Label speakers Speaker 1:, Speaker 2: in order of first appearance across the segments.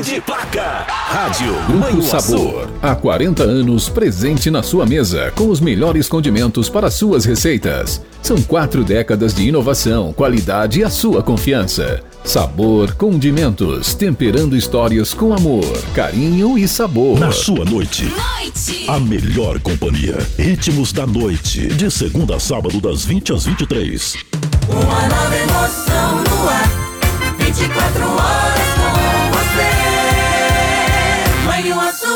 Speaker 1: de placa. Rádio
Speaker 2: Grupo Sabor, há 40 anos presente na sua mesa com os melhores condimentos para suas receitas. São 4 décadas de inovação, qualidade e a sua confiança. Sabor Condimentos, temperando histórias com amor, carinho e sabor.
Speaker 1: Na sua noite, a melhor companhia. Ritmos da noite, de segunda a sábado das 20 às 23.
Speaker 3: Uma nova emoção no ar, 24 horas com você. Manhuaçu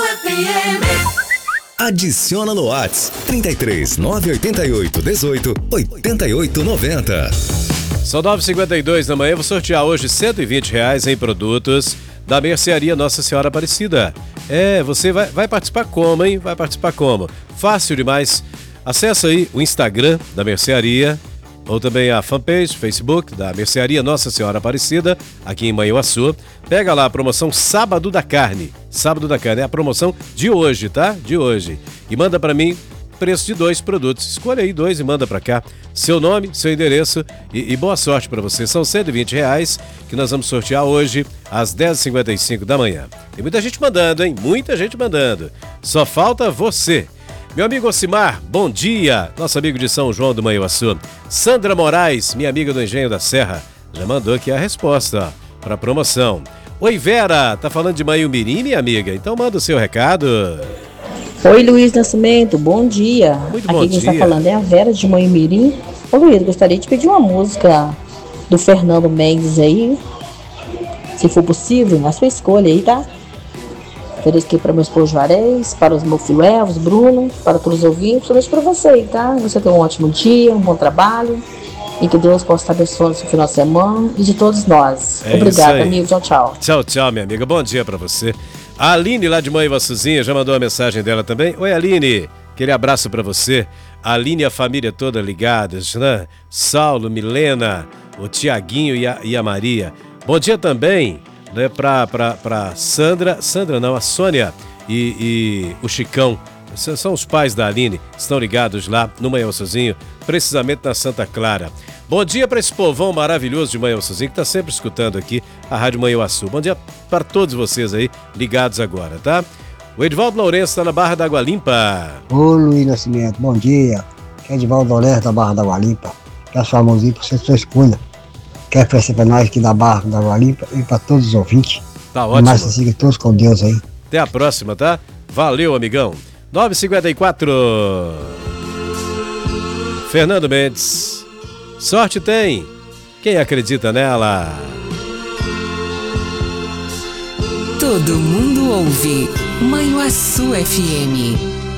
Speaker 3: FM.
Speaker 4: Adiciona no Whats 33 988 18 88 90.
Speaker 5: São 9h52 da manhã, vou sortear hoje R$120 em produtos da Mercearia Nossa Senhora Aparecida. Você vai participar como, hein? Vai participar como? Fácil demais. Acesse aí o Instagram da Mercearia, ou também a fanpage, Facebook da Mercearia Nossa Senhora Aparecida, aqui em Manhuaçu. Pega lá a promoção Sábado da Carne. Sábado da Carne é a promoção de hoje, tá? De hoje. E manda pra mim preço de 2 produtos. Escolha aí 2 e manda pra cá. Seu nome, seu endereço e boa sorte pra você. São R$120 que nós vamos sortear hoje às 10h55 da manhã. Tem muita gente mandando, hein? Muita gente mandando. Só falta você. Meu amigo Ocimar, bom dia. Nosso amigo de São João do Manhuaçu. Sandra Moraes, minha amiga do Engenho da Serra, já mandou aqui a resposta para a promoção. Oi, Vera, tá falando de Manhumirim, minha amiga? Então manda o seu recado.
Speaker 6: Oi, Luiz Nascimento, bom dia.
Speaker 5: Muito bom
Speaker 6: aqui quem
Speaker 5: dia.
Speaker 6: está falando é a Vera de Manhumirim. Ô, Luiz, gostaria de pedir uma música do Fernando Mendes aí, se for possível, a sua escolha aí, tá? Ofereço aqui para meu esposo Juarez, para os meus filhos Elvis, Bruno, para todos os ouvintes, principalmente para você, tá? Você tem um ótimo dia, um bom trabalho e que Deus possa estar abençoando o seu final de semana e de todos nós. Obrigada, amigo. Tchau, tchau.
Speaker 5: Tchau, tchau, minha amiga. Bom dia para você. A Aline, lá de Manhuaçuzinha, já mandou a mensagem dela também. Oi, Aline. Aquele abraço para você. A Aline e a família toda ligadas, né? Saulo, Milena, o Tiaguinho e a Maria. Bom dia também, né, pra Sandra não, a Sônia e o Chicão. São os pais da Aline, estão ligados lá no Manhuaçuzinho, precisamente na Santa Clara. Bom dia para esse povão maravilhoso de Manhuaçuzinho que está sempre escutando aqui a Rádio Manhuaçu. Bom dia para todos vocês aí ligados agora, tá? O Edvaldo Lourenço está na Barra da Água Limpa.
Speaker 7: Ô, Luiz Nascimento, bom dia. Aqui é Edvaldo Lourenço da Barra da Água Limpa. Quer sua mãozinha para você, sua escolha. Quer oferecer para nós aqui da Barra da Água Limpa e para todos os ouvintes.
Speaker 5: Tá ótimo.
Speaker 7: Mas siga todos com Deus aí.
Speaker 5: Até a próxima, tá? Valeu, amigão. 9h54. Fernando Mendes. Sorte tem quem acredita nela.
Speaker 8: Todo mundo ouve Manhuaçu FM.